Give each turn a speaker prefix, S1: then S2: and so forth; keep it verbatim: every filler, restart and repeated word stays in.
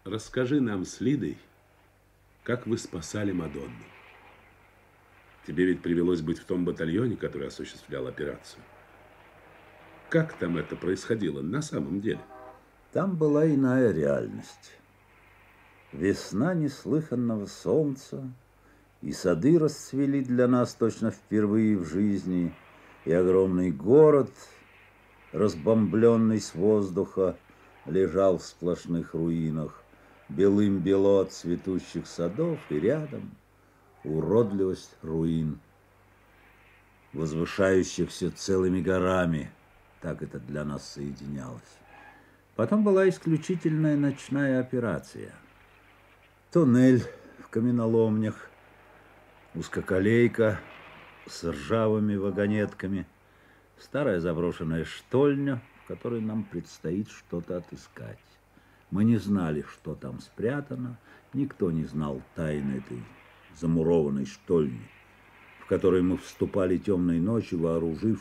S1: Расскажи нам с Лидой, как вы спасали Мадонну. Тебе ведь привелось быть в том батальоне, который осуществлял операцию. Как там это происходило на самом деле?
S2: Там была иная реальность. Весна неслыханного солнца, и сады расцвели для нас точно впервые в жизни, и огромный город, разбомбленный с воздуха, лежал в сплошных руинах, белым-бело от цветущих садов, и рядом уродливость руин, возвышающихся целыми горами. Так это для нас соединялось. Потом была исключительная ночная операция. Туннель в каменоломнях, узкоколейка с ржавыми вагонетками, старая заброшенная штольня, в которой нам предстоит что-то отыскать. Мы не знали, что там спрятано, никто не знал тайны этой замурованной штольни, в которой мы вступали темной ночью, вооружившись